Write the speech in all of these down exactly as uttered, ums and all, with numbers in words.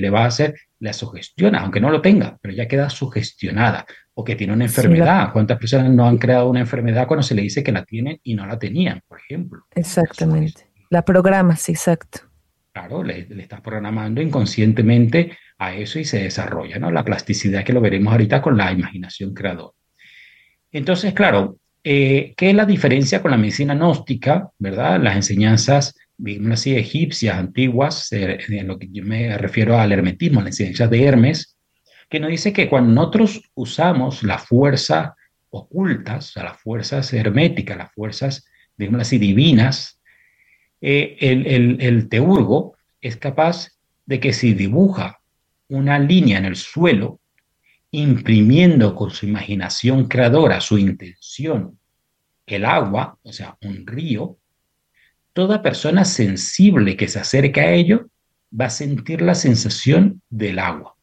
le va a hacer? La sugestiona, aunque no lo tenga, pero ya queda sugestionada. O que tiene una Sí, la, enfermedad. ¿Cuántas personas no han creado una enfermedad cuando se le dice que la tienen y no la tenían, por ejemplo? La exactamente. sugestión. La programa, sí, exacto. Claro, le, le estás programando inconscientemente a eso y se desarrolla, ¿no? La plasticidad que lo veremos ahorita con la imaginación creadora. Entonces, claro, eh, ¿qué es la diferencia con la medicina gnóstica, verdad? Las enseñanzas, digamos así, egipcias, antiguas, eh, en lo que yo me refiero al hermetismo, las enseñanzas de Hermes, que nos dice que cuando nosotros usamos las fuerzas ocultas, o sea, las fuerzas herméticas, las fuerzas, digamos así, divinas, eh, el, el, el teurgo es capaz de que si dibuja una línea en el suelo, imprimiendo con su imaginación creadora, su intención, el agua, o sea, un río, toda persona sensible que se acerque a ello va a sentir la sensación del agua.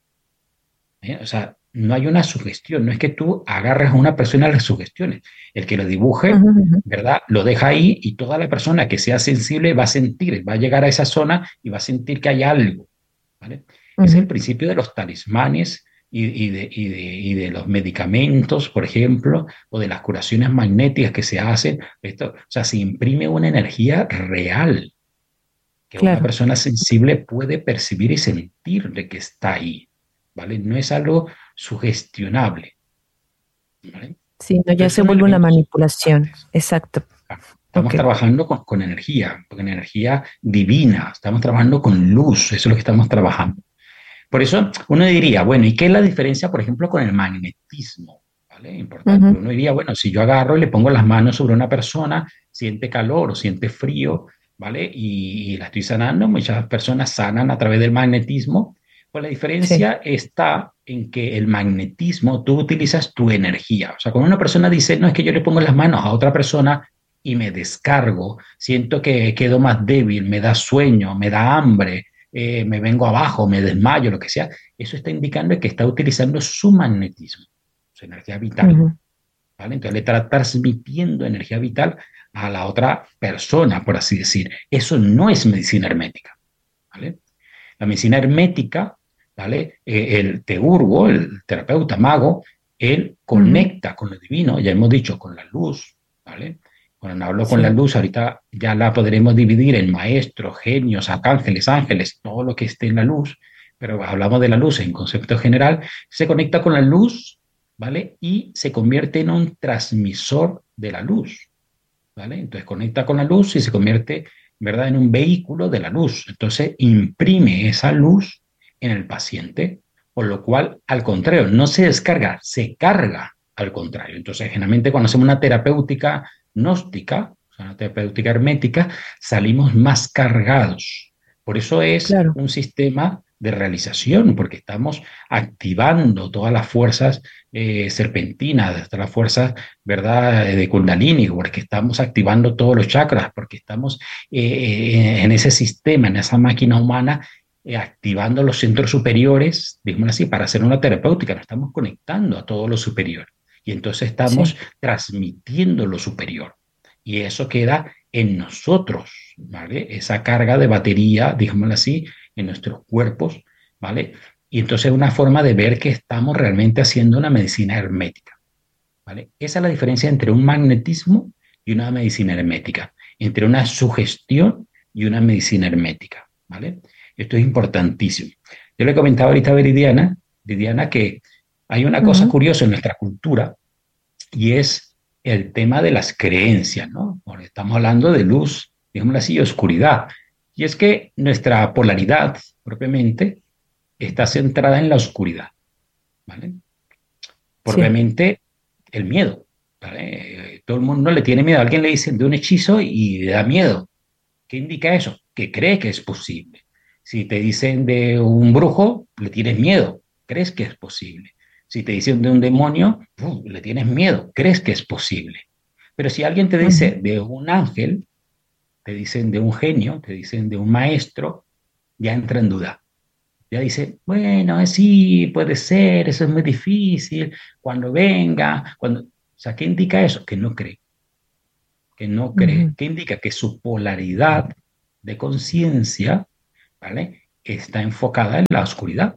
¿Eh? O sea, no hay una sugestión, no es que tú agarres a una persona a las sugestiones. El que lo dibuje, Ujú, ujú. ¿verdad? Lo deja ahí y toda la persona que sea sensible va a sentir, va a llegar a esa zona y va a sentir que hay algo, ¿vale? Ese es el Ujú. principio de los talismanes y, y, de, y, de, y de los medicamentos, por ejemplo, o de las curaciones magnéticas que se hacen. Esto, o sea, se imprime una energía real que una Claro. persona sensible puede percibir y sentir de que está ahí, ¿vale? No es algo sugestionable, ¿vale? Sí, no, ya Entonces se son vuelve una elementos manipulación. importantes. Exacto. Claro. Estamos Ok. trabajando con, con energía, con energía divina, estamos trabajando con luz, eso es lo que estamos trabajando. Por eso uno diría, bueno, ¿y qué es la diferencia, por ejemplo, con el magnetismo? ¿Vale? Importante. Ujú. Uno diría, bueno, si yo agarro y le pongo las manos sobre una persona, siente calor o siente frío, ¿vale? Y, y la estoy sanando, muchas personas sanan a través del magnetismo. Pues la Sí. diferencia está en que el magnetismo, tú utilizas tu energía. O sea, cuando una persona dice, no, es que yo le pongo las manos a otra persona y me descargo, siento que quedo más débil, me da sueño, me da hambre, eh, me vengo abajo, me desmayo, lo que sea, eso está indicando que está utilizando su magnetismo, su energía vital, Ujú. ¿vale? Entonces le está transmitiendo energía vital a la otra persona, por así decir. Eso no es medicina hermética, ¿vale? La medicina hermética, ¿vale? Eh, el teurgo, el terapeuta mago, él Ujú. conecta con lo divino, ya hemos dicho, con la luz, ¿vale? Cuando hablo con la Sí. luz, ahorita ya la podremos dividir en maestros, genios, arcángeles, ángeles, todo lo que esté en la luz, pero hablamos de la luz en concepto general, se conecta con la luz, ¿vale? Y se convierte en un transmisor de la luz, ¿vale? Entonces conecta con la luz y se convierte, ¿verdad?, en un vehículo de la luz. Entonces imprime esa luz en el paciente, por lo cual, al contrario, no se descarga, se carga al contrario. Entonces, generalmente cuando hacemos una terapéutica gnóstica, o sea, una terapéutica hermética, salimos más cargados. Por eso es Claro. un sistema de realización, porque estamos activando todas las fuerzas eh, serpentinas, todas las fuerzas, ¿verdad?, de Kundalini, porque estamos activando todos los chakras, porque estamos eh, en ese sistema, en esa máquina humana, eh, activando los centros superiores, digamos así, para hacer una terapéutica, nos estamos conectando a todo lo superior. Y entonces Sí. estamos transmitiendo lo superior. Y eso queda en nosotros, ¿vale? Esa carga de batería, digámoslo así, en nuestros cuerpos, ¿vale? Y entonces es una forma de ver que estamos realmente haciendo una medicina hermética. ¿Vale? Esa es la diferencia entre un magnetismo y una medicina hermética, entre una sugestión y una medicina hermética. ¿Vale? Esto es importantísimo. Yo le comentaba ahorita a Viridiana, Viridiana que hay una cosa Ujú. curiosa en nuestra cultura y es el tema de las creencias, ¿no? Porque estamos hablando de luz, digámoslo así, y oscuridad. Y es que nuestra polaridad propiamente está centrada en la oscuridad, ¿vale? Sí. Propiamente el miedo. ¿Vale? Todo el mundo le tiene miedo. A alguien le dicen de un hechizo y le da miedo. ¿Qué indica eso? Que cree que es posible. Si te dicen de un brujo, le tienes miedo. Crees que es posible. Si te dicen de un demonio, ¡puf!, le tienes miedo. Crees que es posible. Pero si alguien te Ujú. dice de un ángel, te dicen de un genio, te dicen de un maestro, ya entra en duda. Ya dice, bueno, eh, sí, puede ser, eso es muy difícil, cuando venga, cuando... O sea, ¿qué indica eso? Que no cree, que no cree. Ujú. ¿Qué indica? Que su polaridad de conciencia, ¿vale? está enfocada en la oscuridad.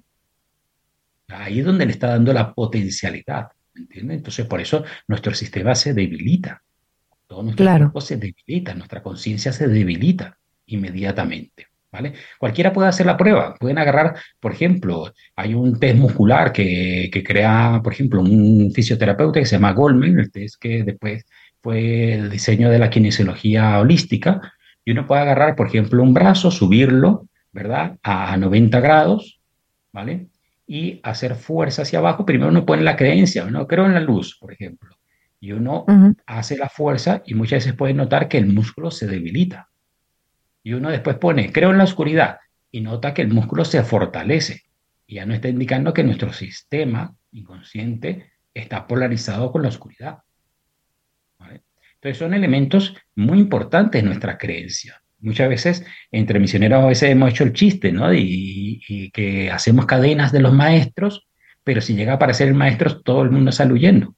Ahí es donde le está dando la potencialidad, ¿me entiendes? Entonces, por eso nuestro sistema se debilita, todo nuestro claro. cuerpo se debilita, nuestra conciencia se debilita inmediatamente, ¿vale? Cualquiera puede hacer la prueba, pueden agarrar, por ejemplo, hay un test muscular que, que crea, por ejemplo, un fisioterapeuta que se llama Goldman, el test que después fue el diseño de la kinesiología holística, y uno puede agarrar, por ejemplo, un brazo, subirlo, ¿verdad? A noventa grados, ¿vale? Y hacer fuerza hacia abajo. Primero uno pone la creencia, ¿no? Creo en la luz, por ejemplo, y uno Ujú. hace la fuerza y muchas veces puede notar que el músculo se debilita. Y uno después pone, creo en la oscuridad, y nota que el músculo se fortalece. Y ya no está indicando que nuestro sistema inconsciente está polarizado con la oscuridad, ¿vale? Entonces son elementos muy importantes en nuestra creencia. Muchas veces, entre misioneros, a veces hemos hecho el chiste, ¿no? Y, y que hacemos cadenas de los maestros, pero si llega a aparecer el maestro, todo el mundo sale huyendo.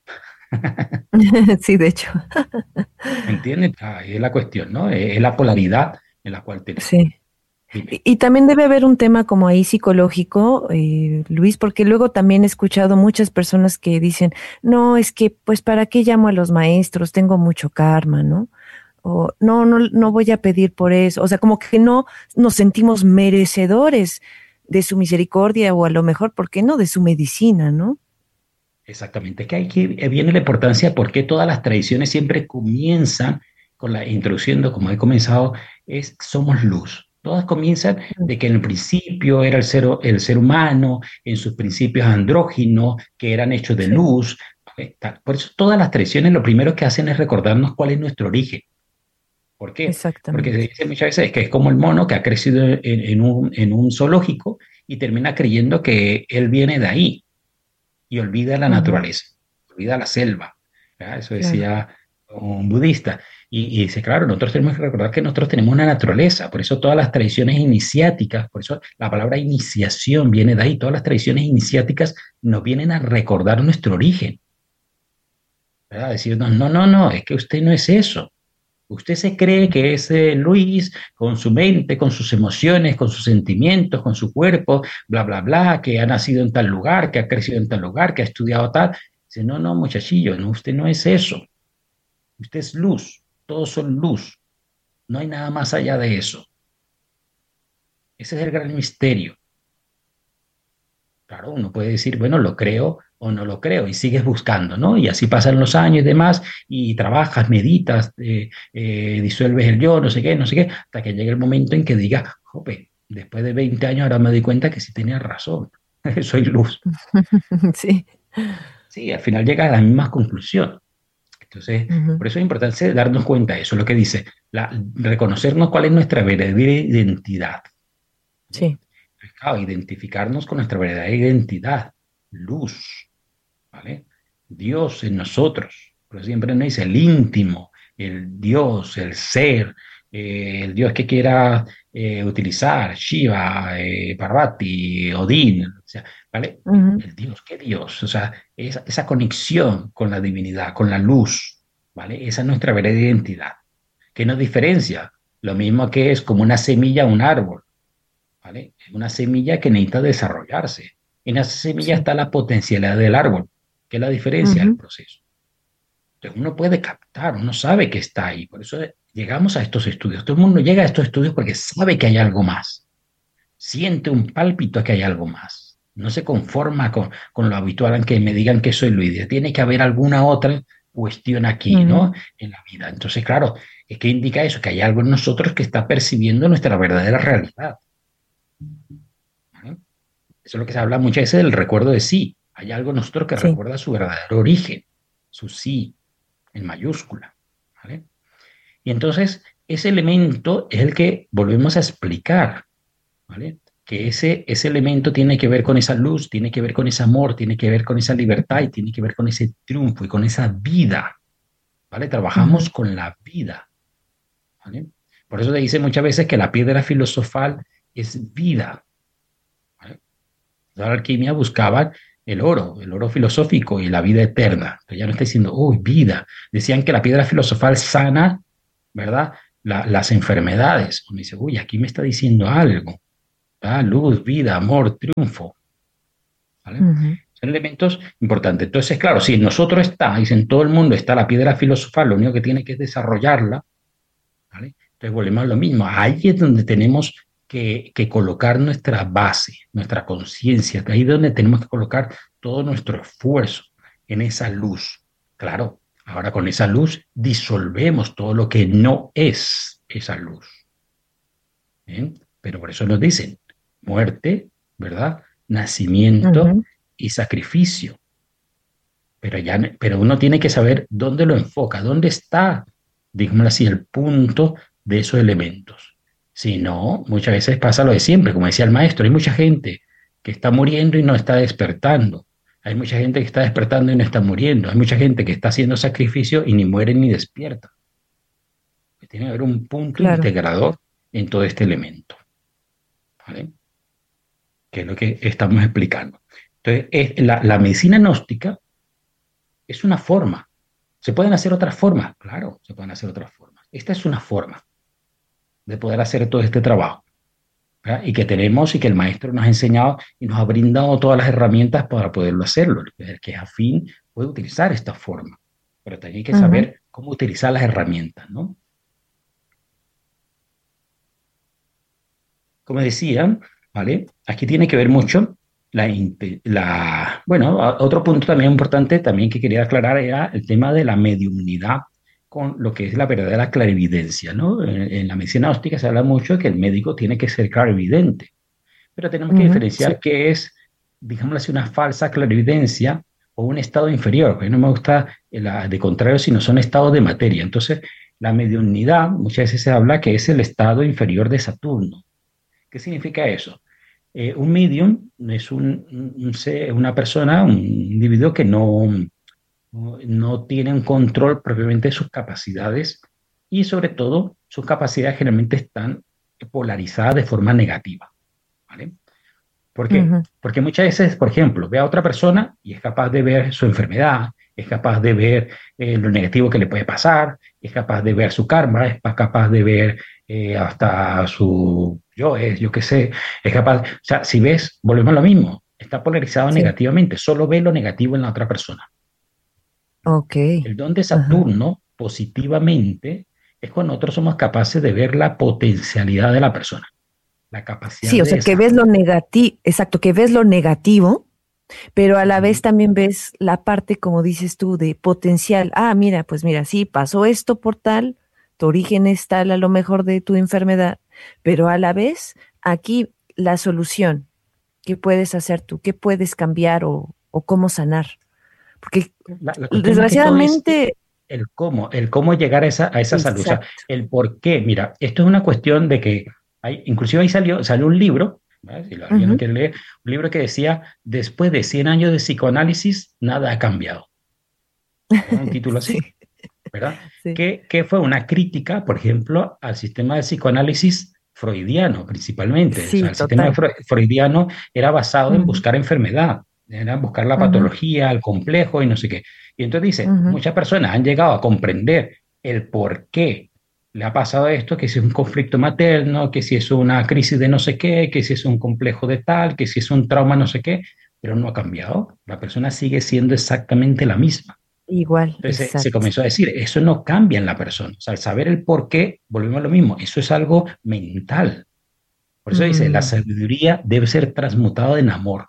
Sí, de hecho. ¿Entiendes? Ahí es la cuestión, ¿no? Es la polaridad en la cual tenemos. Sí. Dime. Y, y también debe haber un tema como ahí psicológico, eh, Luis, porque luego también he escuchado muchas personas que dicen, no, es que, pues, ¿para qué llamo a los maestros? Tengo mucho karma, ¿no? O no, no, no voy a pedir por eso. O sea, como que no nos sentimos merecedores de su misericordia o a lo mejor, ¿por qué no? De su medicina, ¿no? Exactamente, es que aquí viene la importancia de por qué todas las tradiciones siempre comienzan con la introduciendo, como he comenzado, es somos luz. Todas comienzan de que en el principio era el ser, el ser humano, en sus principios andróginos, que eran hechos de Sí, luz. eh, tal. Por eso todas las tradiciones lo primero que hacen es recordarnos cuál es nuestro origen. ¿Por qué? Porque se exactamente. dice muchas veces que es como el mono que ha crecido en, en un, en un zoológico y termina creyendo que él viene de ahí y olvida la Ujú, naturaleza, olvida la selva. ¿Ya? Eso claro. decía un budista. Y, y dice, claro, nosotros tenemos que recordar que nosotros tenemos una naturaleza, por eso todas las tradiciones iniciáticas, por eso la palabra iniciación viene de ahí, todas las tradiciones iniciáticas nos vienen a recordar nuestro origen, ¿verdad? Decirnos, no, no, no, es que usted no es eso. Usted se cree que es eh, Luis con su mente, con sus emociones, con sus sentimientos, con su cuerpo, bla, bla, bla, que ha nacido en tal lugar, que ha crecido en tal lugar, que ha estudiado tal. Dice, no, no, muchachillo, no, usted no es eso. Usted es luz. Todos son luz. No hay nada más allá de eso. Ese es el gran misterio. Claro, uno puede decir, bueno, lo creo o no lo creo, y sigues buscando, ¿no? Y así pasan los años y demás, y trabajas, meditas, eh, eh, disuelves el yo, no sé qué, no sé qué, hasta que llega el momento en que digas, jope, después de veinte años ahora me doy cuenta que sí tenía razón, soy luz. Sí. Sí, al final llega a la misma conclusión. Entonces, Ujú, por eso es importante darnos cuenta de eso, lo que dice, la, reconocernos cuál es nuestra verdadera identidad, ¿vale? sí. Claro, identificarnos con nuestra verdadera identidad, luz, ¿vale? Dios en nosotros. Pero siempre nos dice el íntimo, el Dios, el ser, eh, el Dios que quiera eh, utilizar, Shiva, eh, Parvati, Odín, o sea, ¿vale? El, Ujú, el Dios, ¿qué Dios? O sea, esa, esa conexión con la divinidad, con la luz, ¿vale? Esa es nuestra verdadera identidad. ¿Qué nos diferencia? Lo mismo que es como una semilla, un árbol, ¿vale? Es una semilla que necesita desarrollarse. En esa semilla sí. está la potencialidad del árbol, que es la diferencia del Ujú, proceso. Entonces uno puede captar, uno sabe que está ahí. Por eso llegamos a estos estudios. Todo el mundo llega a estos estudios porque sabe que hay algo más. Siente un pálpito que hay algo más. No se conforma con, con lo habitual en que me digan que soy Luis. Tiene que haber alguna otra cuestión aquí, ujú, ¿no? En la vida. Entonces, claro, es que indica eso, que hay algo en nosotros que está percibiendo nuestra verdadera realidad, ¿vale? Eso es lo que se habla muchas veces del recuerdo de sí. Hay algo en nosotros que sí. recuerda su verdadero origen, su sí, en mayúscula, ¿vale? Y entonces, ese elemento es el que volvemos a explicar, ¿vale? Que ese, ese elemento tiene que ver con esa luz, tiene que ver con ese amor, tiene que ver con esa libertad y tiene que ver con ese triunfo y con esa vida, ¿vale? Trabajamos Ujú, con la vida, ¿vale? Por eso se dice muchas veces que la piedra filosofal es vida, ¿vale? La alquimia buscaban el oro, el oro filosófico y la vida eterna. Pero ya no está diciendo, uy, vida. Decían que la piedra filosofal sana, ¿verdad? La, las enfermedades. Uno dice, uy, aquí me está diciendo algo. ¿verdad? Luz, vida, amor, triunfo, ¿vale? Ujú. Son elementos importantes. Entonces, claro, si en nosotros está, y si en todo el mundo está la piedra filosofal, lo único que tiene que es desarrollarla, ¿vale? Entonces volvemos a lo mismo. Ahí es donde tenemos que, que colocar nuestra base, nuestra conciencia. Ahí es donde tenemos que colocar todo nuestro esfuerzo en esa luz. Claro, ahora con esa luz disolvemos todo lo que no es esa luz. ¿Bien? Pero por eso nos dicen muerte, ¿verdad? Nacimiento Ujú. y sacrificio. Pero, ya, pero uno tiene que saber dónde lo enfoca, dónde está, digamos así, el punto de esos elementos. Si no, muchas veces pasa lo de siempre, como decía el maestro, hay mucha gente que está muriendo y no está despertando. Hay mucha gente que está despertando y no está muriendo. Hay mucha gente que está haciendo sacrificio y ni muere ni despierta. Tiene que haber un punto Claro. integrador en todo este elemento, ¿vale? Que es lo que estamos explicando. Entonces, es, la, la medicina gnóstica es una forma. ¿Se pueden hacer otras formas? Claro, se pueden hacer otras formas. Esta es una forma de poder hacer todo este trabajo, ¿verdad? Y que tenemos y que el maestro nos ha enseñado y nos ha brindado todas las herramientas para poderlo hacerlo. El que es afín puede utilizar esta forma, pero también hay que Ujú. saber cómo utilizar las herramientas, ¿no? Como decía, ¿vale? Aquí tiene que ver mucho la, la, bueno, otro punto también importante también que quería aclarar era el tema de la mediumnidad con lo que es la verdadera clarividencia, ¿no? En, en la medicina óptica se habla mucho de que el médico tiene que ser clarividente, pero tenemos que Ujú. Sí. diferenciar qué es, digamos así, una falsa clarividencia o un estado inferior, porque no me gusta la, de contrario, sino son estados de materia. Entonces, la mediunidad muchas veces se habla que es el estado inferior de Saturno. ¿Qué significa eso? Eh, un medium es un, un, una persona, un individuo que no, no, no tiene un control propiamente de sus capacidades y sobre todo sus capacidades generalmente están polarizadas de forma negativa, ¿vale? ¿Por qué? Ujú. Porque muchas veces, por ejemplo, ve a otra persona y es capaz de ver su enfermedad, es capaz de ver eh, lo negativo que le puede pasar, es capaz de ver su karma, es capaz de ver eh, hasta su yo, es, yo qué sé, es capaz, o sea, si ves, volvemos a lo mismo, está polarizado Sí. negativamente, solo ve lo negativo en la otra persona. Ok. El don de Ajá. Saturno, positivamente, es cuando nosotros somos capaces de ver la potencialidad de la persona, la capacidad Sí, o de sea, que ves lo desarrollo. negativo, exacto, que ves lo negativo, pero a la vez Ujú. también ves la parte, como dices tú, de potencial. Ah, mira, pues mira, sí, pasó esto por tal, tu origen es tal a lo mejor de tu enfermedad, pero a la vez aquí la solución, ¿qué puedes hacer tú? ¿Qué puedes cambiar o, o cómo sanar? Porque La, la cuestión más que todo es eh, desgraciadamente, el cómo, el cómo llegar a esa, a esa salud, o sea, exacto. el por qué. Mira, esto es una cuestión de que, hay, inclusive ahí salió, salió un libro, ¿vale? Si alguien lo Ujú. quiere leer, un libro que decía, después de cien años de psicoanálisis, nada ha cambiado. Era un título Sí, así, ¿verdad? sí, Que, que fue una crítica, por ejemplo, al sistema de psicoanálisis freudiano, principalmente. O sea, sí, el sistema total. fre- freudiano era basado en Ujú. buscar enfermedad, era buscar la Ujú. patología, el complejo y no sé qué. Y entonces dice, Ujú. muchas personas han llegado a comprender el por qué le ha pasado esto, que si es un conflicto materno, que si es una crisis de no sé qué, que si es un complejo de tal, que si es un trauma no sé qué, pero no ha cambiado. La persona sigue siendo exactamente la misma. Igual, Entonces se, se exacto. comenzó a decir, eso no cambia en la persona. O sea, al saber el por qué, volvemos a lo mismo, eso es algo mental. Por eso dice, la Mm. sabiduría debe ser transmutada en amor,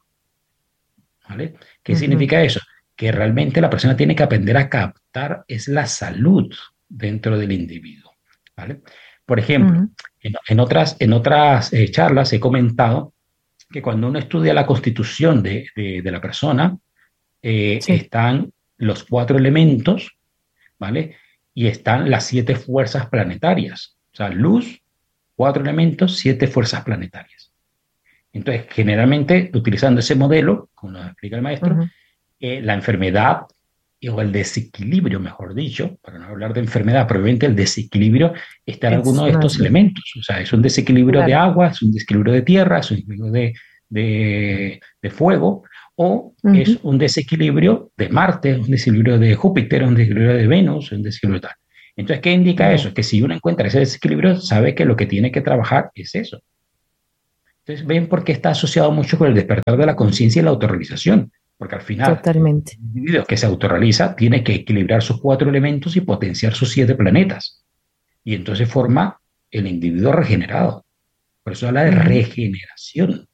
¿vale? ¿Qué Ujú. significa eso? Que realmente la persona tiene que aprender a captar es la salud dentro del individuo, ¿vale? Por ejemplo, Ujú. en, en otras, en otras eh, charlas he comentado que cuando uno estudia la constitución de, de, de la persona, eh, Sí. están los cuatro elementos, ¿vale? Y están las siete fuerzas planetarias. O sea, luz, cuatro elementos, siete fuerzas planetarias. Entonces, generalmente, utilizando ese modelo, como lo explica el maestro, Ujú. eh, la enfermedad o el desequilibrio, mejor dicho, para no hablar de enfermedad, probablemente el desequilibrio está en Es alguno de más estos bien, elementos. O sea, es un desequilibrio de claro. agua, es un desequilibrio de tierra, es un desequilibrio de, de, de fuego, o es Ujú. un desequilibrio de Marte, un desequilibrio de Júpiter, un desequilibrio de Venus, un desequilibrio de tal. Entonces, ¿qué indica Ya. eso? Que si uno encuentra ese desequilibrio, sabe que lo que tiene que trabajar es eso. Entonces, ven por qué está asociado mucho con el despertar de la conciencia y la autorrealización, porque al final, Totalmente. el individuo que se autorrealiza tiene que equilibrar sus cuatro elementos y potenciar sus siete planetas. Y entonces forma el individuo regenerado. Por eso habla de Ujú, regeneración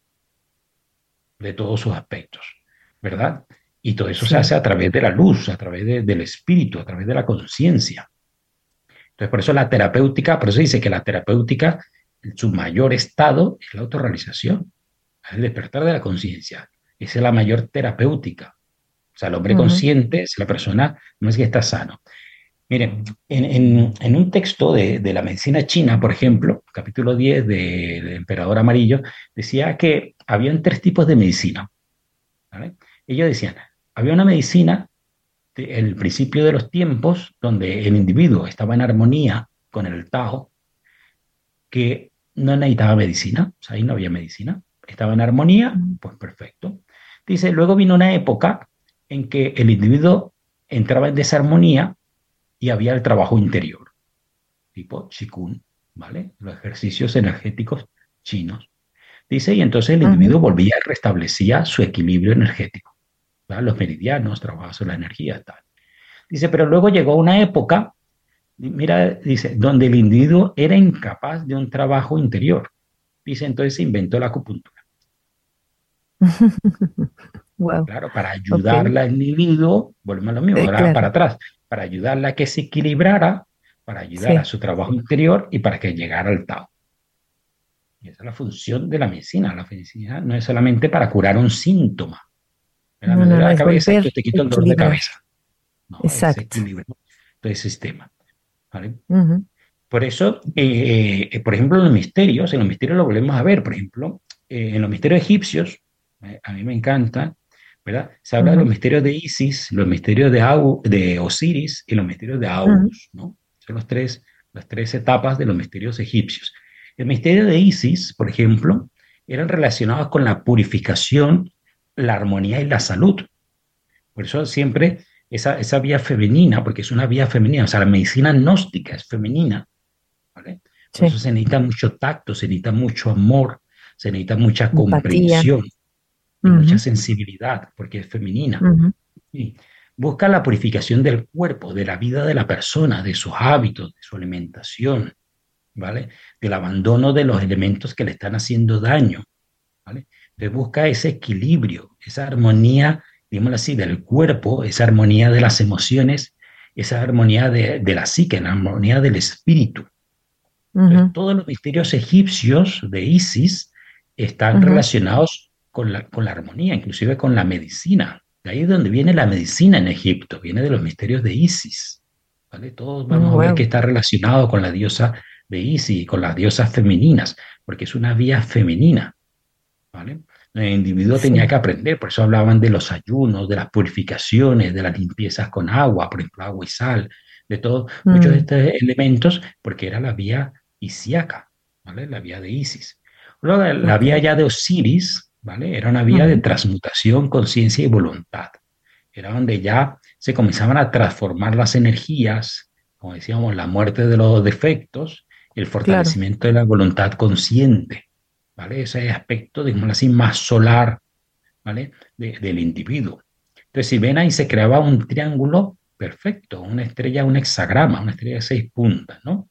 de todos sus aspectos, ¿verdad? Y todo eso se sí. hace a través de la luz, a través de, del espíritu, a través de la conciencia. Entonces, por eso la terapéutica, por eso dice que la terapéutica, su mayor estado es la autorrealización, es el despertar de la conciencia. Esa es la mayor terapéutica. O sea, el hombre Ujú, consciente es la persona, no es que está sano. Miren, en, en, en un texto de, de, la medicina china, por ejemplo, capítulo diez del Emperador Amarillo, decía que habían tres tipos de medicina. ¿Vale? Ellos decían, había una medicina de, en el principio de los tiempos donde el individuo estaba en armonía con el Tao, que no necesitaba medicina, o sea, ahí no había medicina, estaba en armonía, ujú, pues perfecto. Dice, luego vino una época en que el individuo entraba en desarmonía y había el trabajo interior, tipo Qigong, ¿vale? Los ejercicios energéticos chinos. Dice, y entonces el ujú, individuo volvía y restablecía su equilibrio energético, ¿verdad? Los meridianos, trabajaba sobre la energía, tal. Dice, pero luego llegó una época, mira, dice, donde el individuo era incapaz de un trabajo interior. Dice, entonces se inventó la acupuntura. Wow. Claro, para Ok. ayudarla al individuo, volvemos a lo mismo, Eh, ahora para claro. atrás, para ayudarla a que se equilibrara, para ayudar a Sí. su trabajo interior y para que llegara al Tao. Y esa es la función de la medicina. La medicina no es solamente para curar un síntoma. Me No, duele no, no, la es cabeza, volver entonces te a quito el dolor de equilibrar. cabeza. No, es Exacto. equilibrio del sistema. ¿Vale? Ujú, Por eso, eh, eh, por ejemplo, en los misterios, en los misterios lo volvemos a ver. Por ejemplo, eh, en los misterios egipcios, eh, a mí me encanta, ¿verdad? Se habla de los ujú, misterios de Isis, los misterios de, Au- de Osiris y los misterios de ujú, Horus, ¿no? Son los tres, las tres etapas de los misterios egipcios. El misterio de Isis, por ejemplo, eran relacionados con la purificación, la armonía y la salud. Por eso siempre esa, esa vía femenina, porque es una vía femenina, o sea, la medicina gnóstica es femenina, ¿vale? Por eso sí. se necesita mucho tacto, se necesita mucho amor, se necesita mucha Empatía. comprensión y mucha Ujú, sensibilidad, porque es femenina. ujú, Y busca la purificación del cuerpo, de la vida de la persona, de sus hábitos, de su alimentación, ¿vale? Del abandono de los elementos que le están haciendo daño, ¿vale? Entonces busca ese equilibrio, esa armonía, digámoslo así, del cuerpo, esa armonía de las emociones, esa armonía de, de la psique, la armonía del espíritu. Entonces, ujú, todos los misterios egipcios de Isis están ujú. relacionados con la, con la armonía, inclusive con la medicina. De ahí es donde viene la medicina en Egipto, viene de los misterios de Isis. ¿Vale? Todos Mm, vamos a ver que wow. está relacionado con la diosa de Isis, con las diosas femeninas, porque es una vía femenina. ¿Vale? El individuo tenía Sí. que aprender, por eso hablaban de los ayunos, de las purificaciones, de las limpiezas con agua, por ejemplo, agua y sal, de todos, muchos de Mm, estos elementos, porque era la vía isíaca, ¿vale? La vía de Isis. Luego, la, la ok. vía ya de Osiris, ¿vale? Era una vía de Ujú, transmutación, conciencia y voluntad. Era donde ya se comenzaban a transformar las energías, como decíamos, la muerte de los defectos, el claro. fortalecimiento de la voluntad consciente. ¿Vale? Ese aspecto, digamos así, más solar, ¿vale? De- del individuo. Entonces, si ven ahí, se creaba un triángulo perfecto, una estrella, un hexagrama, una estrella de seis puntas, ¿no?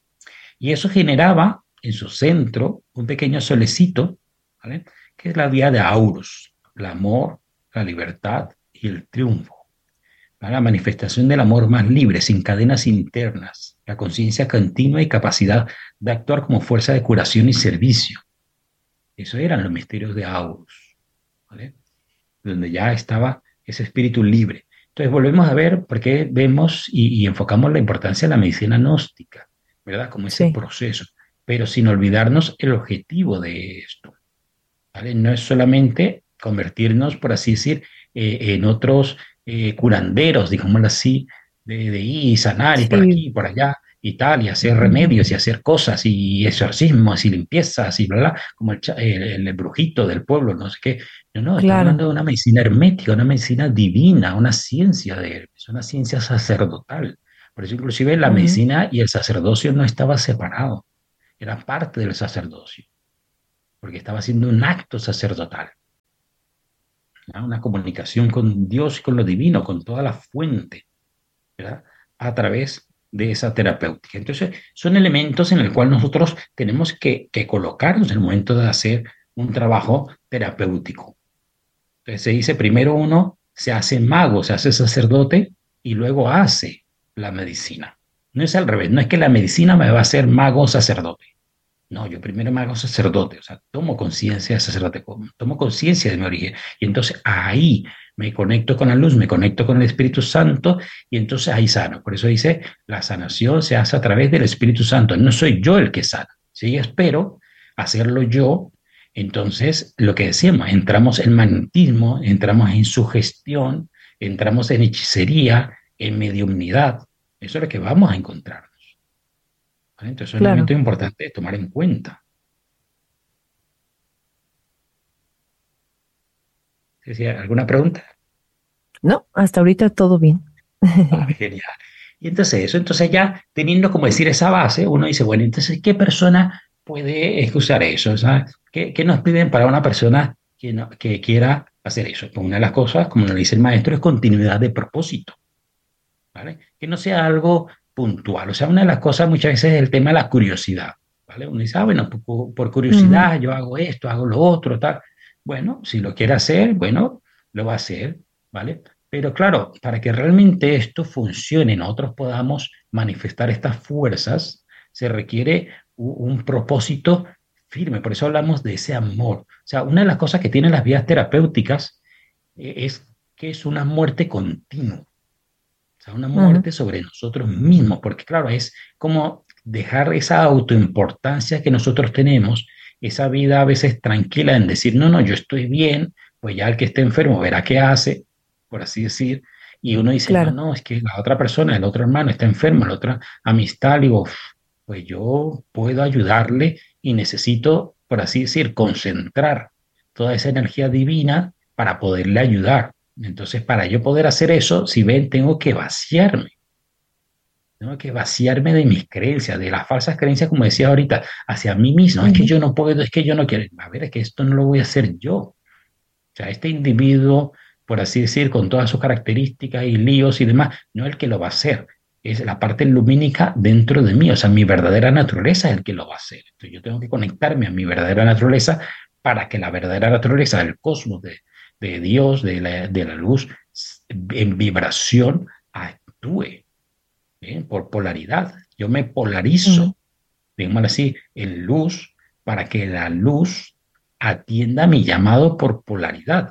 Y eso generaba en su centro un pequeño solecito, ¿vale? Que es la vía de Aurus, el amor, la libertad y el triunfo. ¿Vale? La manifestación del amor más libre, sin cadenas internas, la conciencia continua y capacidad de actuar como fuerza de curación y servicio. Eso eran los misterios de Aurus, ¿vale? Donde ya estaba ese espíritu libre. Entonces volvemos a ver por qué vemos y, y enfocamos la importancia de la medicina gnóstica, ¿verdad? Como ese Sí. proceso, pero sin olvidarnos el objetivo de esto, ¿vale? No es solamente convertirnos, por así decir, eh, en otros eh, curanderos, digámoslo así, de, de ir y sanar y por Sí. aquí y por allá y tal, y hacer Ujú, remedios y hacer cosas y exorcismos y limpiezas y bla, bla, como el, cha- el, el brujito del pueblo, no sé qué. No, no, está claro. hablando de una medicina hermética, una medicina divina, una ciencia de, es una ciencia sacerdotal. Por eso inclusive la Ujú, medicina y el sacerdocio no estaba separado, era parte del sacerdocio. porque estaba haciendo un acto sacerdotal, ¿verdad? Una comunicación con Dios y con lo divino, con toda la fuente, ¿verdad? A través de esa terapéutica. Entonces, son elementos en el cual nosotros tenemos que, que colocarnos en el momento de hacer un trabajo terapéutico. Entonces, se dice, primero uno se hace mago, se hace sacerdote y luego hace la medicina. No es al revés, no es que la medicina me va a hacer mago o sacerdote. No, yo primero me hago sacerdote, o sea, tomo conciencia de sacerdote, tomo conciencia de mi origen. Y entonces ahí me conecto con la luz, me conecto con el Espíritu Santo y entonces ahí sano. Por eso dice, la sanación se hace a través del Espíritu Santo. No soy yo el que sana, ¿sí? Espero hacerlo yo. Entonces, lo que decíamos, entramos en magnetismo, entramos en sugestión, entramos en hechicería, en mediumnidad. Eso es lo que vamos a encontrar. ¿Vale? Entonces, es un Claro. elemento importante de tomar en cuenta. ¿Sí, sí, ¿alguna pregunta? No, hasta ahorita todo bien. Ah, genial. Y entonces eso, entonces ya teniendo como decir esa base, uno dice, bueno, entonces, ¿qué persona puede usar eso? O sea, ¿qué, qué nos piden para una persona que, no- que quiera hacer eso? Pues una de las cosas, como nos dice el maestro, es continuidad de propósito, ¿vale? Que no sea algo puntual. O sea, una de las cosas muchas veces es el tema de la curiosidad, ¿vale? Uno dice, ah, bueno, por, por Ujú. curiosidad yo hago esto, hago lo otro, tal. Bueno, si lo quiere hacer, bueno, lo va a hacer, ¿vale? Pero claro, para que realmente esto funcione, nosotros podamos manifestar estas fuerzas, se requiere u- un propósito firme. Por eso hablamos de ese amor. O sea, una de las cosas que tienen las vías terapéuticas eh, es que es una muerte continua. O sea, una Ujú. muerte sobre nosotros mismos, porque claro, es como dejar esa autoimportancia que nosotros tenemos, esa vida a veces tranquila en decir, no, no, yo estoy bien, pues ya el que esté enfermo verá qué hace, por así decir, y uno dice, no, Claro. no, es que la otra persona, el otro hermano está enfermo, la otra amistad, digo, "Uf, pues yo puedo ayudarle y necesito, por así decir, concentrar toda esa energía divina para poderle ayudar. Entonces, para yo poder hacer eso, si ven, tengo que vaciarme, tengo que vaciarme de mis creencias, de las falsas creencias, como decía ahorita, hacia mí mismo. Es que Ujú. yo no puedo, es que yo no quiero. A ver, es que esto no lo voy a hacer yo. O sea, este individuo, por así decir, con todas sus características y líos y demás, no es el que lo va a hacer. Es la parte lumínica dentro de mí, o sea, mi verdadera naturaleza es el que lo va a hacer. Entonces, yo tengo que conectarme a mi verdadera naturaleza para que la verdadera naturaleza del cosmos, de, de Dios, de la, de la luz, en vibración, actúe, ¿bien? Por polaridad. Yo me Ujú. polarizo, digámoslo así, en luz para que la luz atienda mi llamado por polaridad.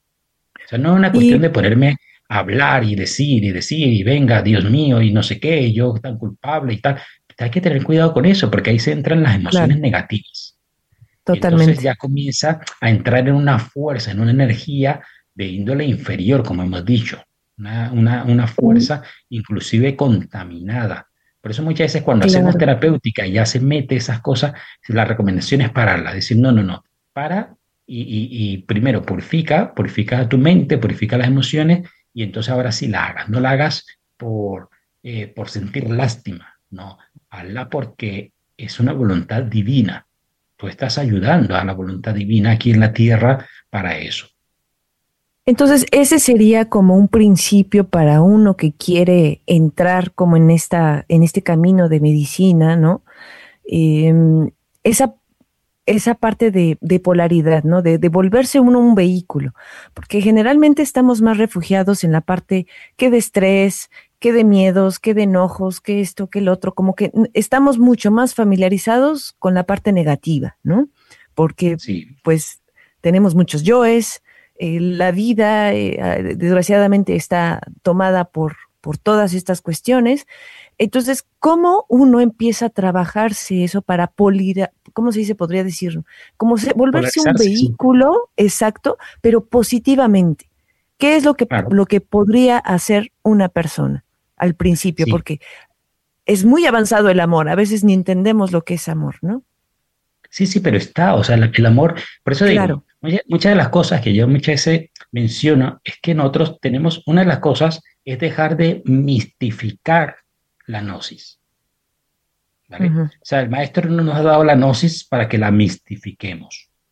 O sea, no es una cuestión Y de ponerme a hablar y decir y decir y venga, Dios mío, y no sé qué, y yo tan culpable y tal. Hay que tener cuidado con eso, porque ahí se entran las claro, emociones negativas. Y entonces totalmente. ya comienza a entrar en una fuerza, en una energía de índole inferior, como hemos dicho, una, una, una Mm. fuerza inclusive contaminada. Por eso muchas veces cuando hacemos Claro. terapéutica y ya se mete esas cosas, la recomendación es pararla, decir, no, no, no, para y, y, y primero purifica, purifica tu mente, purifica las emociones y entonces ahora sí la hagas. No la hagas por, eh, por sentir lástima, no, hazla porque es una voluntad divina. Tú estás ayudando a la voluntad divina aquí en la tierra para eso. Entonces, ese sería como un principio para uno que quiere entrar como en esta, en este camino de medicina, ¿no? Em, esa, esa parte de, de polaridad, ¿no? De, de volverse uno un vehículo, porque generalmente estamos más refugiados en la parte que de estrés, que de miedos, que de enojos, que esto, que el otro, como que n- estamos mucho más familiarizados con la parte negativa, ¿no? Porque Sí, pues tenemos muchos yoes, eh, la vida eh, ah, desgraciadamente está tomada por, por todas estas cuestiones. Entonces, ¿cómo uno empieza a trabajarse eso para polir, ¿cómo se dice? Podría decir, como se, volverse un polarizarse, sí, vehículo exacto, pero positivamente. ¿Qué es lo que, claro, lo que podría hacer una persona al principio? sí, Porque es muy avanzado el amor, a veces ni entendemos lo que es amor, ¿no? sí, sí, pero está, o sea, el, el amor, por eso Claro. digo, muchas, muchas de las cosas que yo muchas veces menciono es que nosotros tenemos, una de las cosas es dejar de mistificar la gnosis, ¿vale? Ujú. O sea, el maestro no nos ha dado la gnosis para que la mistifiquemos.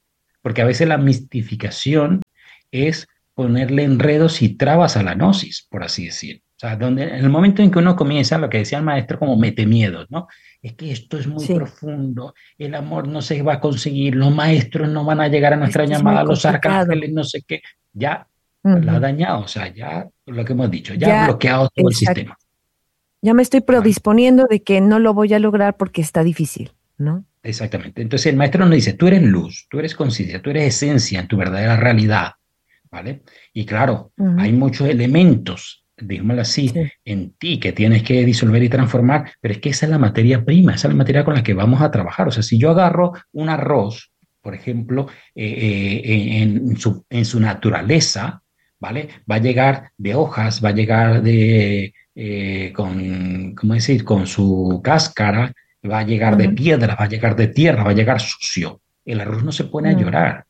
Porque a veces la mistificación es ponerle enredos y trabas a la gnosis, por así decir. O sea, donde, en el momento en que uno comienza, lo que decía el maestro, como mete miedos, ¿no? Es que esto es muy Sí, profundo, el amor no se va a conseguir, los maestros no van a llegar a es nuestra que es muy llamada, los complicado. arcángeles, no sé qué. Ya la ha Ujú. dañado, o sea, ya lo que hemos dicho, ya ha Ya, bloqueado todo el exacto. sistema. Ya me estoy ¿Vale? predisponiendo de que no lo voy a lograr porque está difícil, ¿no? Exactamente. Entonces el maestro nos dice, tú eres luz, tú eres conciencia, tú eres esencia en tu verdadera realidad, ¿vale? Y claro, Ujú. hay muchos elementos, digámoslo así, Sí. en ti que tienes que disolver y transformar, pero es que esa es la materia prima, esa es la materia con la que vamos a trabajar. O sea, si yo agarro un arroz, por ejemplo, eh, eh, en, su, en su naturaleza, ¿vale? Va a llegar de hojas, va a llegar de, eh, con, ¿cómo decir? Con su cáscara, va a llegar de Ujú. piedra, va a llegar de tierra, va a llegar sucio. El arroz no se pone a Mm, llorar.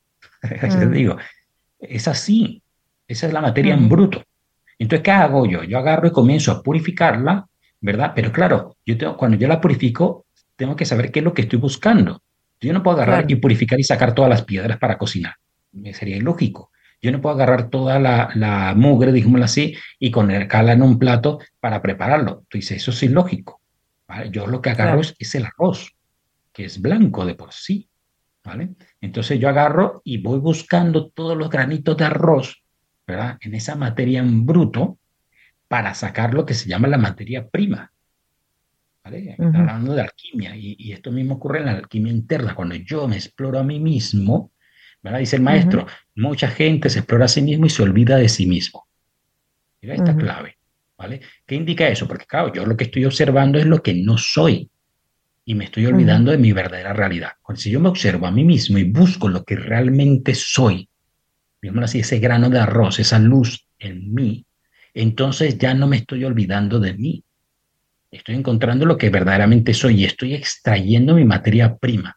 Yo mm, digo, es así. Esa es la materia en ujú. bruto. Entonces, ¿qué hago yo? Yo agarro y comienzo a purificarla, ¿verdad? Pero claro, yo tengo, cuando yo la purifico, tengo que saber qué es lo que estoy buscando. Yo no puedo agarrar y Claro, purificar y sacar todas las piedras para cocinar. Me sería ilógico. Yo no puedo agarrar toda la, la mugre, digámoslo así, y colocarla en un plato para prepararlo. Tú dices, eso es ilógico. ¿Vale? Yo lo que agarro claro. es, es el arroz, que es blanco de por sí. ¿Vale? Entonces yo agarro y voy buscando todos los granitos de arroz, ¿verdad? En esa materia en bruto para sacar lo que se llama la materia prima, ¿vale? Aquí está Ujú. hablando de alquimia y, y esto mismo ocurre en la alquimia interna, cuando yo me exploro a mí mismo, ¿verdad? Dice el Ujú. maestro, mucha gente se explora a sí mismo y se olvida de sí mismo. Mira esta Ujú. clave, ¿vale? ¿Qué indica eso? Porque claro, yo lo que estoy observando es lo que no soy, y me estoy Ujú. olvidando de mi verdadera realidad. Cuando si yo me observo a mí mismo y busco lo que realmente soy, digámoslo así, ese grano de arroz, esa luz en mí, entonces ya no me estoy olvidando de mí. Estoy encontrando lo que verdaderamente soy y estoy extrayendo mi materia prima.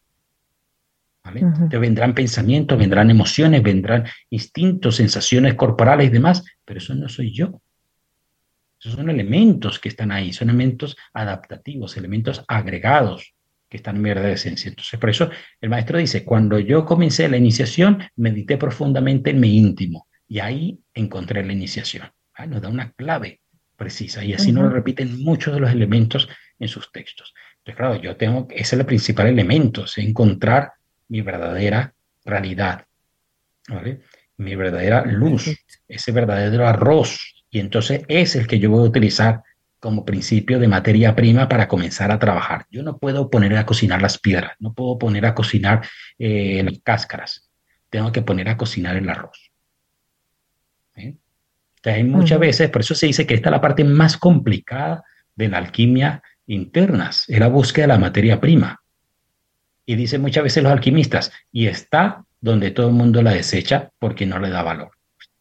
¿Vale? Ujú. Te vendrán pensamientos, vendrán emociones, vendrán instintos, sensaciones corporales y demás, pero eso no soy yo. Esos son elementos que están ahí, son elementos adaptativos, elementos agregados que están en mi verdadera esencia. Entonces, por eso el maestro dice, cuando yo comencé la iniciación, medité profundamente en mi íntimo y ahí encontré la iniciación. Ah, nos da una clave precisa y así nos lo Ujú. repiten muchos de los elementos en sus textos. Entonces, claro, yo tengo, ese es el principal elemento, es encontrar mi verdadera realidad, ¿vale? Mi verdadera luz, Perfecto. ese verdadero arroz. Y entonces es el que yo voy a utilizar como principio de materia prima para comenzar a trabajar. Yo no puedo poner a cocinar las piedras, no puedo poner a cocinar eh, las cáscaras. Tengo que poner a cocinar el arroz. ¿Eh? Entonces hay muchas Ujú. veces, por eso se dice que esta es la parte más complicada de la alquimia internas, es la búsqueda de la materia prima. Y dicen muchas veces los alquimistas, y está donde todo el mundo la desecha porque no le da valor.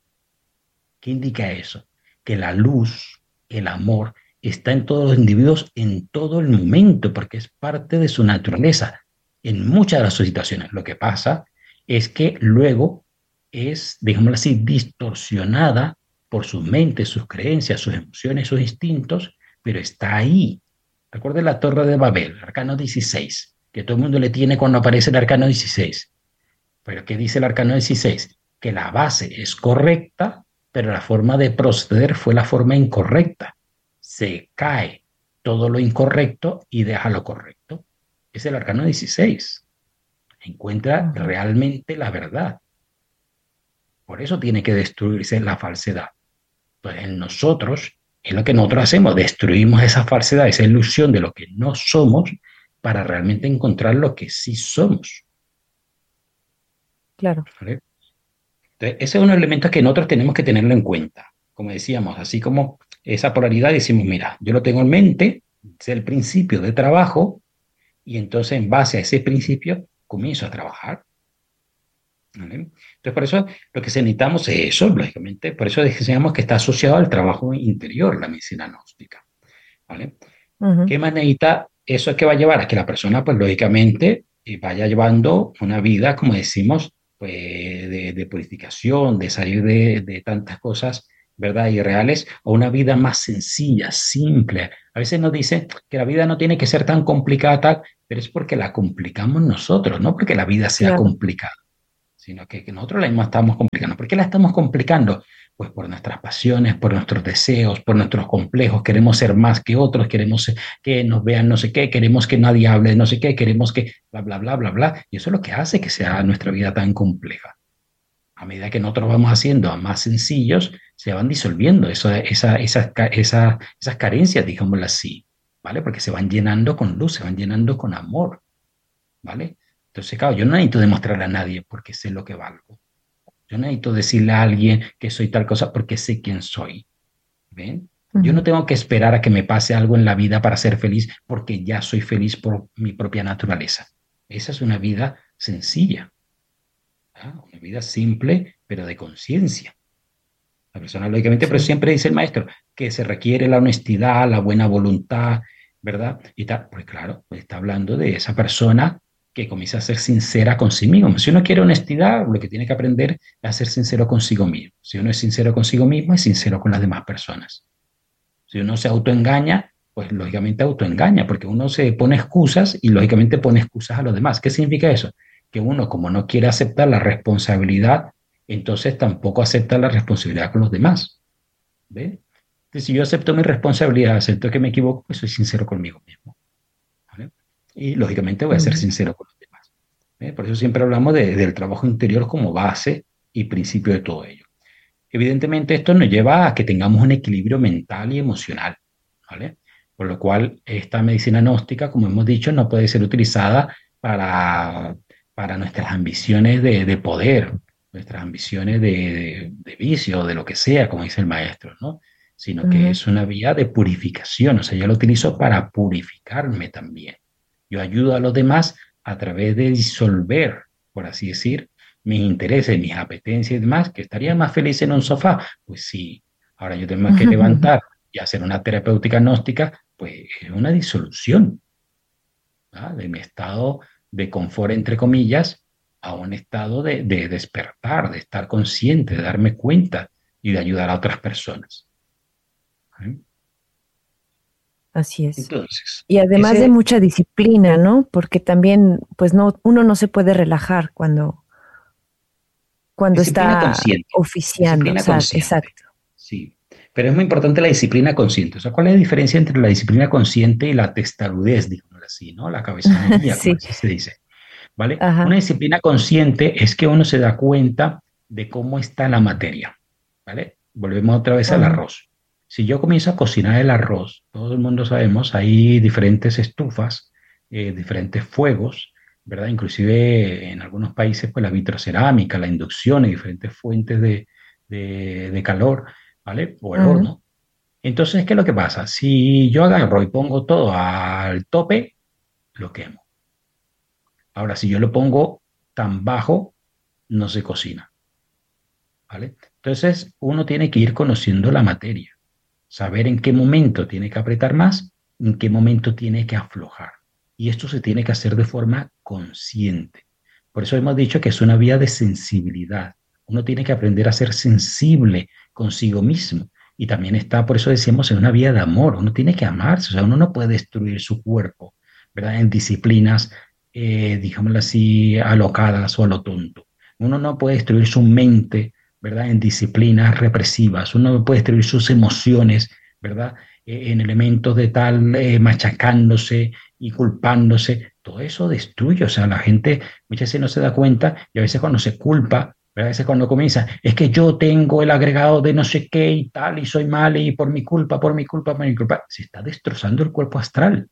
¿Qué indica eso? Que la luz, el amor, está en todos los individuos en todo el momento, porque es parte de su naturaleza, en muchas de las situaciones. Lo que pasa es que luego es, digámoslo así, distorsionada por su mente, sus creencias, sus emociones, sus instintos, pero está ahí. Recuerden la Torre de Babel, el arcano dieciséis, que todo el mundo le tiene cuando aparece el arcano dieciséis. Pero ¿qué dice el arcano dieciséis? Que la base es correcta, pero la forma de proceder fue la forma incorrecta. Se cae todo lo incorrecto y deja lo correcto. Es el arcano dieciséis. Encuentra Ujú. realmente la verdad. Por eso tiene que destruirse la falsedad. Pues en nosotros es lo que nosotros hacemos, destruimos esa falsedad, esa ilusión de lo que no somos para realmente encontrar lo que sí somos. Claro. ¿Vale? Entonces, ese es un elemento que nosotros tenemos que tenerlo en cuenta. Como decíamos, así como esa polaridad, decimos, mira, yo lo tengo en mente, es el principio de trabajo, y entonces en base a ese principio comienzo a trabajar. ¿Vale? Entonces, por eso lo que necesitamos es eso, lógicamente, por eso decíamos que está asociado al trabajo interior, la medicina gnóstica. ¿Vale? Ujú. ¿Qué más necesita? Eso es que va a llevar a que la persona, pues lógicamente, eh, vaya llevando una vida, como decimos, pues de, de purificación, de salir de, de tantas cosas, ¿verdad? Irreales, a una vida más sencilla, simple. A veces nos dicen que la vida no tiene que ser tan complicada, tal, pero es porque la complicamos nosotros, no porque la vida sea Claro. complicada. sino que, que nosotros la misma estamos complicando. ¿Por qué la estamos complicando? Pues por nuestras pasiones, por nuestros deseos, por nuestros complejos. Queremos ser más que otros, queremos que nos vean no sé qué, queremos que nadie hable de no sé qué, queremos que bla, bla, bla, bla, bla. Y eso es lo que hace que sea nuestra vida tan compleja. A medida que nosotros vamos haciendo más sencillos, se van disolviendo eso, esa, esa, esa, esas carencias, digámoslo así, ¿vale? Porque se van llenando con luz, se van llenando con amor, ¿vale? Entonces, claro, yo no necesito demostrarle a nadie porque sé lo que valgo. Yo no necesito decirle a alguien que soy tal cosa porque sé quién soy, ¿ven? Yo no Ujú. tengo que esperar a que me pase algo en la vida para ser feliz porque ya soy feliz por mi propia naturaleza. Esa es una vida sencilla, ¿ah? Una vida simple, pero de conciencia. La persona, lógicamente, pero Sí. siempre dice el maestro que se requiere la honestidad, la buena voluntad, ¿verdad? Y tal, pues claro, pues está hablando de esa persona que comienza a ser sincera con sí mismo. Si uno quiere honestidad, lo que tiene que aprender es a ser sincero consigo mismo. Si uno es sincero consigo mismo, es sincero con las demás personas. Si uno se autoengaña, pues lógicamente autoengaña, porque uno se pone excusas y lógicamente pone excusas a los demás. ¿Qué significa eso? Que uno, como no quiere aceptar la responsabilidad, entonces tampoco acepta la responsabilidad con los demás. ¿Ve? Entonces, si yo acepto mi responsabilidad, acepto que me equivoco, pues soy sincero conmigo mismo. ¿Vale? Y lógicamente voy a ser Ujú. sincero con los demás. ¿Ve? Por eso siempre hablamos de, del trabajo interior como base y principio de todo ello. Evidentemente, esto nos lleva a que tengamos un equilibrio mental y emocional, ¿vale? Por lo cual, esta medicina gnóstica, como hemos dicho, no puede ser utilizada para, para nuestras ambiciones de, de poder, nuestras ambiciones de, de, de vicio, de lo que sea, como dice el maestro, ¿no? Sino que Ujú. es una vía de purificación, o sea, yo lo utilizo para purificarme también. Yo ayudo a los demás a través de disolver, por así decir, mis intereses, mis apetencias y demás, que estaría más feliz en un sofá. Pues sí, ahora yo tengo que levantar y hacer una terapéutica gnóstica, pues es una disolución, ¿ah? De mi estado de confort, entre comillas, a un estado de, de despertar, de estar consciente, de darme cuenta y de ayudar a otras personas. ¿Eh? Así es. Entonces, Y además de ese, mucha disciplina, ¿no? Porque también, pues no, uno no se puede relajar cuando, cuando disciplina está consciente, oficiando. O disciplina sea, consciente, exacto. sí. Pero es muy importante la disciplina consciente. O sea, ¿cuál es la diferencia entre la disciplina consciente y la testarudez, digámoslo así, ¿no? La cabezonería, como Sí. así se dice, ¿vale? Una Ajá. disciplina consciente es que uno se da cuenta de cómo está la materia, ¿vale? Volvemos otra vez al Ajá. arroz. Si yo comienzo a cocinar el arroz, todo el mundo sabemos, hay diferentes estufas, eh, diferentes fuegos, ¿verdad? Inclusive en algunos países, pues la vitrocerámica, la inducción y diferentes fuentes de, de, de calor, ¿vale? O el Ujú. horno. Entonces, ¿qué es lo que pasa? Si yo agarro y pongo todo al tope, lo quemo. Ahora, si yo lo pongo tan bajo, no se cocina, ¿vale? Entonces, uno tiene que ir conociendo la materia, saber en qué momento tiene que apretar más, en qué momento tiene que aflojar. Y esto se tiene que hacer de forma consciente. Por eso hemos dicho que es una vía de sensibilidad. Uno tiene que aprender a ser sensible consigo mismo. Y también está, por eso decíamos, en una vía de amor. Uno tiene que amarse, o sea, uno no puede destruir su cuerpo, ¿verdad? En disciplinas, eh, digámoslo así, alocadas o a lo tonto. Uno no puede destruir su mente, ¿verdad? En disciplinas represivas. Uno no puede destruir sus emociones, ¿verdad? Eh, en elementos de tal eh, machacándose y culpándose. Todo eso destruye. O sea, la gente muchas veces no se da cuenta y a veces cuando se culpa, ¿verdad? A veces cuando comienza, es que yo tengo el agregado de no sé qué y tal y soy mal y por mi culpa, por mi culpa, por mi culpa, se está destrozando el cuerpo astral,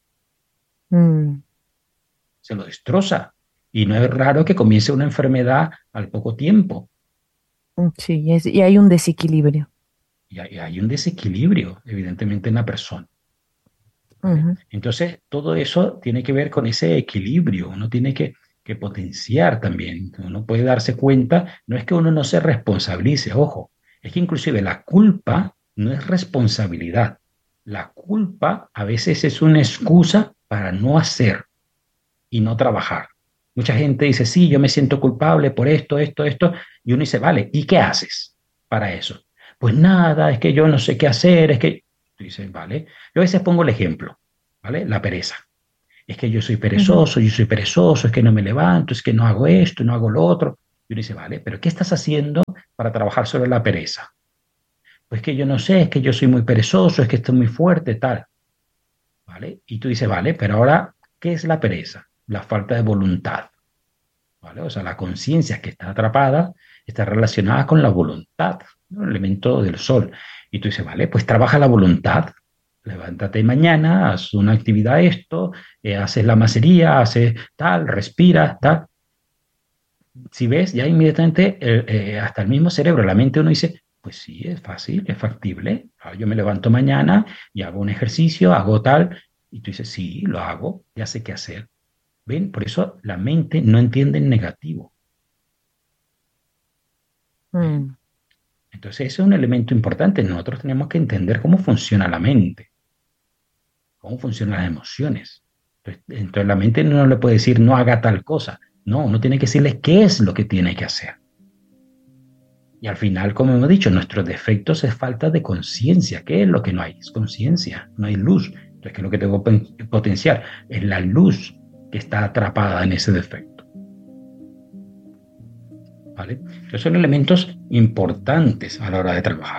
Mm. se lo destroza. Y no es raro que comience una enfermedad al poco tiempo. Mm, sí, es- y hay un desequilibrio. Y hay, hay un desequilibrio, evidentemente, en la persona. ¿Vale? Ujú. Entonces, todo eso tiene que ver con ese equilibrio, uno tiene que, que potenciar también, uno puede darse cuenta, no es que uno no se responsabilice, ojo, es que inclusive la culpa no es responsabilidad, la culpa a veces es una excusa para no hacer y no trabajar. Mucha gente dice, sí, yo me siento culpable por esto, esto, esto, y uno dice, vale, ¿y qué haces para eso? Pues nada, es que yo no sé qué hacer, es que, tú dices, vale, yo a veces pongo el ejemplo, ¿vale? La pereza. Es que yo soy Ujú. perezoso, yo soy perezoso, es que no me levanto, es que no hago esto, no hago lo otro. Y uno dice, vale, pero ¿qué estás haciendo para trabajar sobre la pereza? Pues que yo no sé, es que yo soy muy perezoso, es que estoy muy fuerte, tal. ¿Vale? Y tú dices, vale, pero ahora, ¿qué es la pereza? La falta de voluntad. ¿Vale? O sea, la conciencia que está atrapada está relacionada con la voluntad, ¿no? El elemento del sol. Y tú dices, vale, pues trabaja la voluntad. Levántate mañana, haz una actividad esto, eh, haces la macería, haces tal, respiras, tal. Si ves, ya inmediatamente eh, eh, hasta el mismo cerebro, la mente uno dice, pues sí, es fácil, es factible. Ah, yo me levanto mañana y hago un ejercicio, hago tal, y tú dices, sí, lo hago, ya sé qué hacer. ¿Ven? Por eso la mente no entiende en negativo. ¿Ven? Mm. Entonces ese es un elemento importante. Nosotros tenemos que entender cómo funciona la mente, cómo funcionan las emociones. Entonces, entonces la mente no le puede decir no haga tal cosa. No, uno tiene que decirle qué es lo que tiene que hacer. Y al final, como hemos dicho, nuestros defectos es falta de conciencia. ¿Qué es lo que no hay? Es conciencia, no hay luz. Entonces, ¿qué es lo que tengo que potenciar? Es la luz que está atrapada en ese defecto. ¿Vale? Entonces son elementos importantes a la hora de trabajar.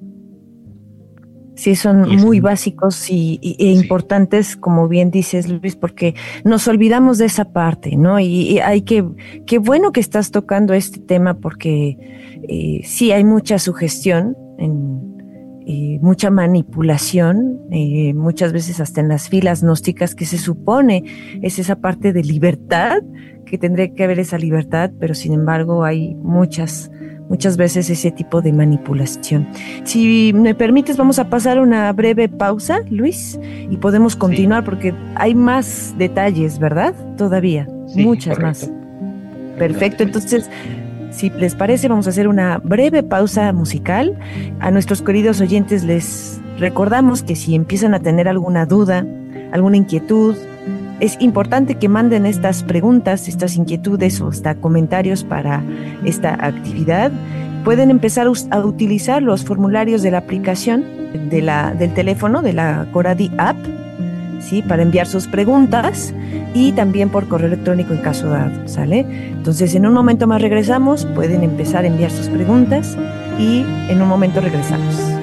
Sí, son Y es, muy básicos y, y- e sí, importantes, como bien dices, Luis, porque nos olvidamos de esa parte, ¿no? Y, y hay que, qué bueno que estás tocando este tema porque eh, sí hay mucha sugestión, en, eh, mucha manipulación, eh, muchas veces hasta en las filas gnósticas que se supone es esa parte de libertad, que tendría que haber esa libertad, pero sin embargo hay muchas, muchas veces ese tipo de manipulación. Si me permites, vamos a pasar una breve pausa, Luis, y podemos sí, continuar porque hay más detalles, ¿verdad? Todavía, sí, muchas correcto. más. Adelante, Perfecto, Mari. entonces, si les parece, vamos a hacer una breve pausa musical. A nuestros queridos oyentes les recordamos que si empiezan a tener alguna duda, alguna inquietud, es importante que manden estas preguntas, estas inquietudes o hasta comentarios para esta actividad. Pueden empezar a utilizar los formularios de la aplicación de la, del teléfono, de la Coradi App, ¿sí? Para enviar sus preguntas y también por correo electrónico en caso dado, ¿sale? Entonces, en un momento más regresamos, pueden empezar a enviar sus preguntas y en un momento regresamos.